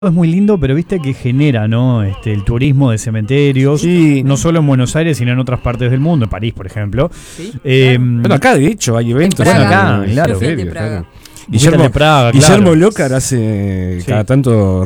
Es muy lindo, pero viste que genera, ¿no? El turismo de cementerios, Sí. no solo en Buenos Aires, sino en otras partes del mundo, en París, por ejemplo. Sí, Bueno, acá de hecho hay eventos. Bueno, Praga. acá, claro. Yo fui al de Praga. Guillermo Guillermo Lócar hace Sí. cada tanto